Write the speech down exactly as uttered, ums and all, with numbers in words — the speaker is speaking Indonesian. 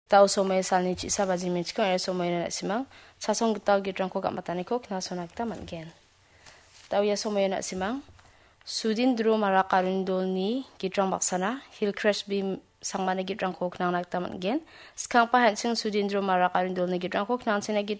Tau somai salni cisa baji mechko er somai na simang chasong gitau gitrangko gamatani ko kna sonakta mangen. Tau ya somai na simang Sudin dro mara karindolni gitrang baksana Hillcrest bi sangmani gitrangko knang nakta mangen. Skang pa hansing Sudin dro mara karindolni gitrangko knang sina